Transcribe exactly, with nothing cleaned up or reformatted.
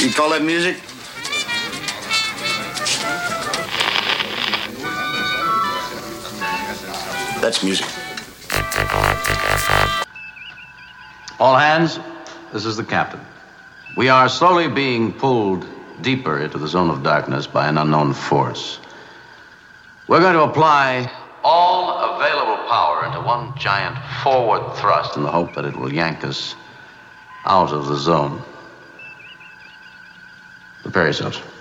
You call that music? That's music. All hands, this is the captain. We are slowly being pulled deeper into the zone of darkness by an unknown force. We're going to apply all available power into one giant forward thrust in the hope that it will yank us out of the zone. Prepare yourselves.